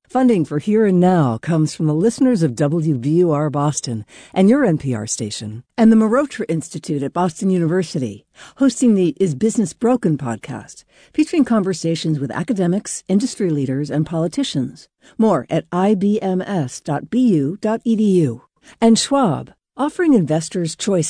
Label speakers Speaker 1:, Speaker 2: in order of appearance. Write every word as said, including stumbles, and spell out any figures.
Speaker 1: Funding for Here and Now comes from the listeners of W B U R Boston and your N P R station, and the Marotra Institute at Boston University, hosting the Is Business Broken podcast, featuring conversations with academics, industry leaders, and politicians. More at I B M S dot B U dot E D U. And Schwab, offering investors choice